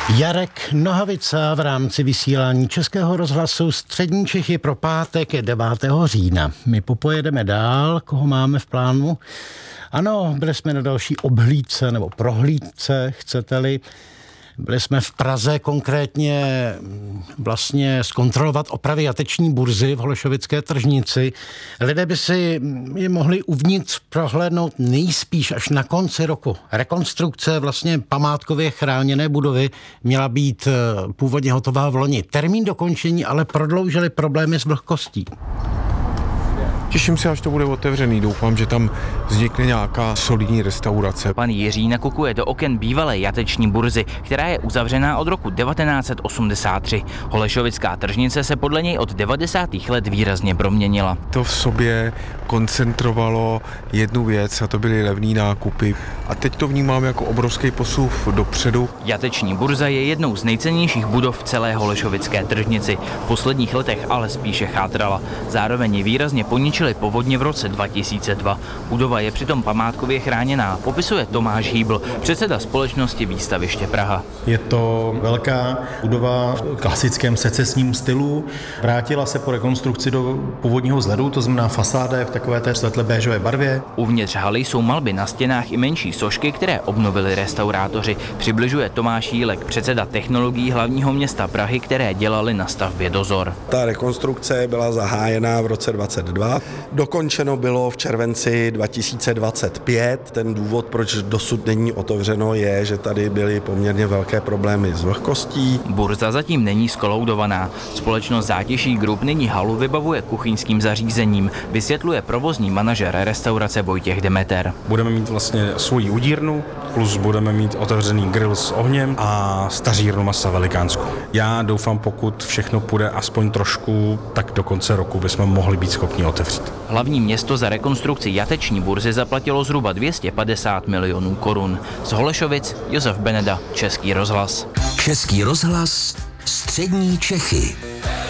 Jarek Nohavica v rámci vysílání Českého rozhlasu Střední Čechy pro pátek 9. října. My popojedeme dál, koho máme v plánu. Ano, byli jsme na další obhlídce nebo prohlídce, chcete-li. Byli jsme v Praze, konkrétně vlastně zkontrolovat opravy jateční burzy v Holešovické tržnici. Lidé by si je mohli uvnitř prohlédnout nejspíš až na konci roku. Rekonstrukce vlastně památkově chráněné budovy měla být původně hotová v loni. Termín dokončení ale prodloužily problémy s vlhkostí. Těším se, až to bude otevřený. Doufám, že tam vznikne nějaká solidní restaurace. Pan Jiří nakukuje do oken bývalé jateční burzy, která je uzavřená od roku 1983. Holešovická tržnice se podle něj od 90. let výrazně proměnila. To v sobě koncentrovalo jednu věc, a to byly levný nákupy. A teď to vnímám jako obrovský posun dopředu. Jateční burza je jednou z nejcennějších budov v celé holešovické tržnici. V posledních letech ale spíše chátrala. Zároveň ji výrazně poničily povodně v roce 2002. Budova je přitom památkově chráněná, popisuje Tomáš Hýbl, předseda společnosti Výstaviště Praha. Je to velká budova v klasickém secesním stylu. Vrátila se po rekonstrukci do původního vzhledu, to znamená fasáda je v takové té světle béžové barvě. Uvnitř haly jsou malby na stěnách i menší sošky, které obnovili restaurátoři. Přibližuje Tomáš Jílek, předseda technologií hlavního města Prahy, které dělali na stavbě dozor. Ta rekonstrukce byla zahájena v roce 2022. Dokončeno bylo v červenci 2025. Ten důvod, proč dosud není otevřeno, je, že tady byly poměrně velké problémy s vlhkostí. Burza zatím není skoloudovaná. Společnost Zátěší Group nyní halu vybavuje kuchyňským zařízením, vysvětluje provozní manažer restaurace Vojtěch Demeter. Budeme mít vlastně svoji udírnu, plus budeme mít otevřený grill s ohněm a stařírnu masa velikánskou. Já doufám, pokud všechno půjde aspoň trošku, tak do konce roku bychom mohli být schopni otevřít. Hlavní město za rekonstrukci jateční burzy zaplatilo zhruba 250 milionů korun. Z Holešovic Josef Beneda, Český rozhlas. Český rozhlas, Střední Čechy.